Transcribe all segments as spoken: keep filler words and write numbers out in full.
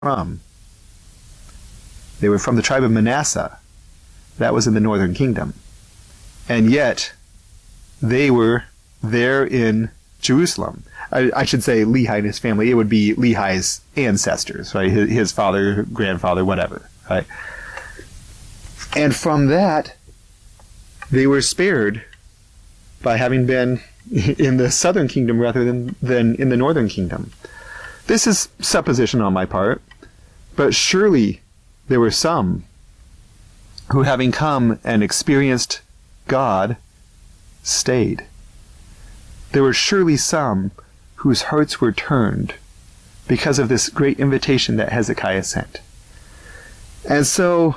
from? They were from the tribe of Manasseh. That was in the northern kingdom. And yet, they were there in Jerusalem. I, I should say Lehi and his family. It would be Lehi's ancestors, right? His, his father, grandfather, whatever, right? And from that, they were spared by having been in the southern kingdom rather than, than in the northern kingdom. This is supposition on my part, but surely there were some who, having come and experienced God, stayed. There were surely some whose hearts were turned because of this great invitation that Hezekiah sent. And so,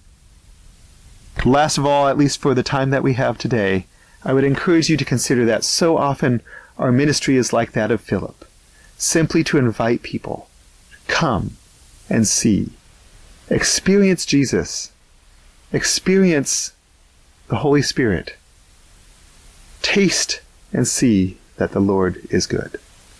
last of all, at least for the time that we have today, I would encourage you to consider that so often our ministry is like that of Philip, simply to invite people, come and see, experience Jesus, experience the Holy Spirit, taste and see that the Lord is good.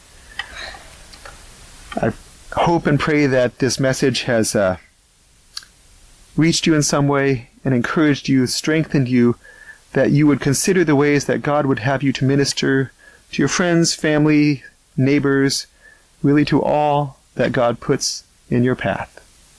I hope and pray that this message has uh, reached you in some way and encouraged you, strengthened you, that you would consider the ways that God would have you to minister to your friends, family, neighbors, really to all that God puts in your path.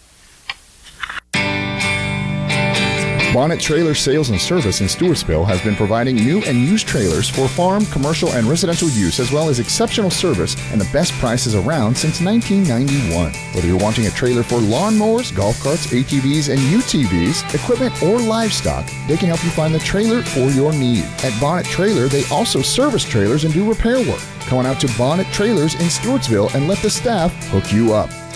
Bonnet Trailer Sales and Service in Stewartsville has been providing new and used trailers for farm, commercial, and residential use, as well as exceptional service and the best prices around since nineteen ninety-one. Whether you're wanting a trailer for lawnmowers, golf carts, A T Vs, and U T Vs, equipment, or livestock, they can help you find the trailer for your need. At Bonnet Trailer, they also service trailers and do repair work. Come on out to Bonnet Trailers in Stewartsville and let the staff hook you up.